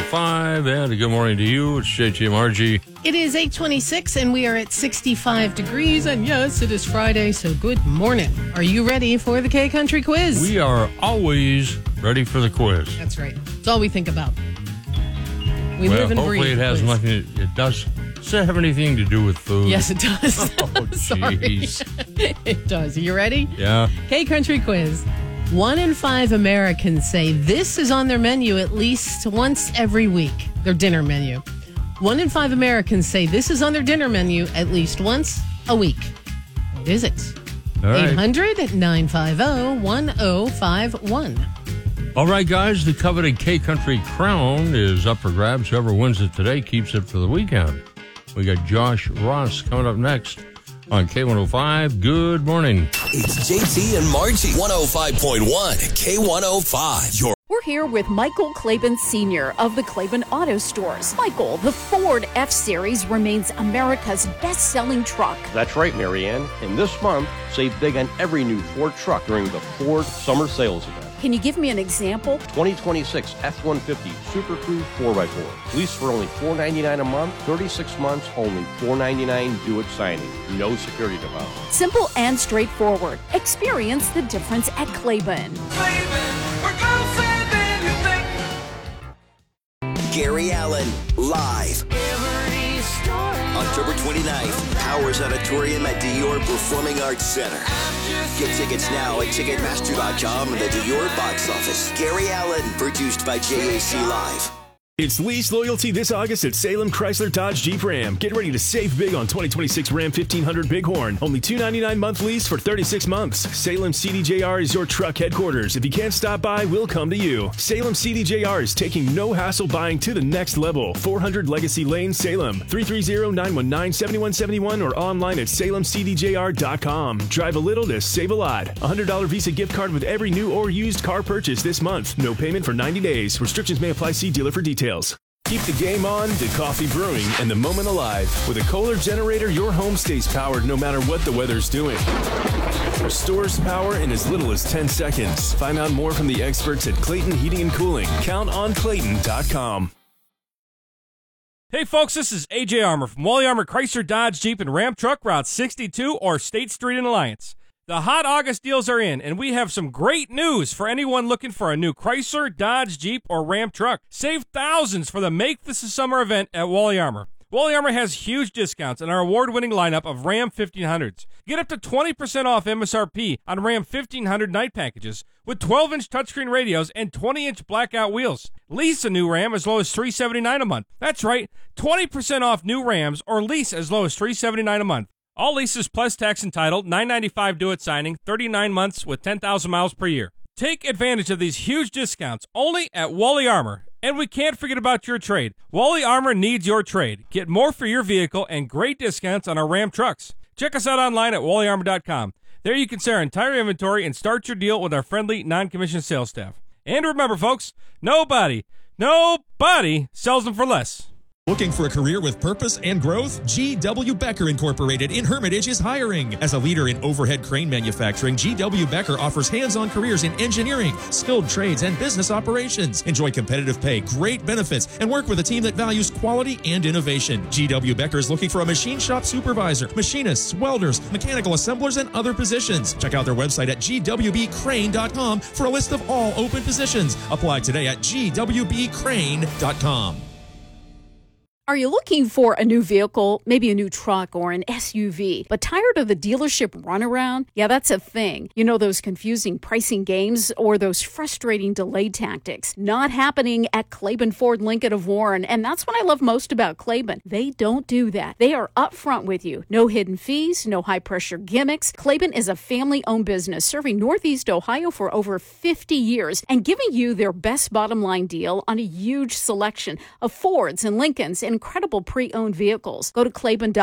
K105, and a good morning to you. It's JTMRG. It is 8:26, and we are at 65 degrees, and yes, it is Friday, so good morning. Are you ready for the K-Country Quiz? We are always ready for the quiz. That's right. It's all we think about. We well, live and breathe. Hopefully it has nothing, it does have anything to do with food. Yes, it does. Oh, jeez. It does. Are you ready? Yeah. K-Country Quiz. 1 in 5 Americans say this is on their menu at least once every week, their dinner menu. 1 in 5 Americans say this is on their dinner menu at least once a week. What is it? All right. 800-950-1051. All right, guys, the coveted K-Country crown is up for grabs. Whoever wins it today keeps it for the weekend. We got Josh Ross coming up next on K105. Good morning. It's JT and Margie. 105.1 K105. We're here with Michael Claiborne Sr. of the Claiborne Auto Stores. Michael, the Ford F-Series remains America's best-selling truck. That's right, Marianne. And this month, save big on every new Ford truck during the Ford Summer Sales Event. Can you give me an example? 2026 F-150 Super Crew 4x4. Lease for only $499 a month, 36 months, only $499 due at signing. No security deposit. Simple and straightforward. Experience the difference at Claiborne. Gary Allan, live. October 29th, Powers Auditorium at Dior Performing Arts Center. Get tickets now at Ticketmaster.com and the Dior box office. Gary Allan, produced by JAC Live. It's lease loyalty this August at Salem Chrysler Dodge Jeep Ram. Get ready to save big on 2026 Ram 1500 Bighorn. Only $299 month lease for 36 months. Salem CDJR is your truck headquarters. If you can't stop by, we'll come to you. Salem CDJR is taking no hassle buying to the next level. 400 Legacy Lane, Salem. 330-919-7171 or online at salemcdjr.com. Drive a little to save a lot. $100 Visa gift card with every new or used car purchase this month. No payment for 90 days. Restrictions may apply. See dealer for details. Keep the game on, the coffee brewing, and the moment alive. With a Kohler generator, your home stays powered no matter what the weather's doing. Restores power in as little as 10 seconds. Find out more from the experts at Clayton Heating and Cooling. Count on Clayton.com. Hey folks, this is AJ Armour from Wally Armour Chrysler Dodge Jeep and Ram Truck, Route 62 or State Street in Alliance. The hot August deals are in, and we have some great news for anyone looking for a new Chrysler, Dodge, Jeep, or Ram truck. Save thousands for the Make This a Summer event at Wally Armour. Wally Armour has huge discounts on our award-winning lineup of Ram 1500s. Get up to 20% off MSRP on Ram 1500 night packages with 12-inch touchscreen radios and 20-inch blackout wheels. Lease a new Ram as low as $379 a month. That's right, 20% off new Rams or lease as low as $379 a month. All leases plus tax entitled, $995 due at signing, 39 months with 10,000 miles per year. Take advantage of these huge discounts only at Wally Armour. And we can't forget about your trade. Wally Armour needs your trade. Get more for your vehicle and great discounts on our Ram trucks. Check us out online at wallyarmour.com. There you can see our entire inventory and start your deal with our friendly, non-commissioned sales staff. And remember, folks, nobody sells them for less. Looking for a career with purpose and growth? G.W. Becker Incorporated in Hermitage is hiring. As a leader in overhead crane manufacturing, G.W. Becker offers hands-on careers in engineering, skilled trades, and business operations. Enjoy competitive pay, great benefits, and work with a team that values quality and innovation. G.W. Becker is looking for a machine shop supervisor, machinists, welders, mechanical assemblers, and other positions. Check out their website at gwbcrane.com for a list of all open positions. Apply today at gwbcrane.com. Are you looking for a new vehicle, maybe a new truck or an SUV, but tired of the dealership runaround? Yeah, that's a thing. You know, those confusing pricing games or those frustrating delay tactics. Not happening at Claiborne Ford Lincoln of Warren, and that's what I love most about Claiborne. They don't do that. They are upfront with you. No hidden fees, no high-pressure gimmicks. Claiborne is a family-owned business serving Northeast Ohio for over 50 years and giving you their best bottom-line deal on a huge selection of Fords and Lincolns and incredible pre-owned vehicles. Go to Claiborne.com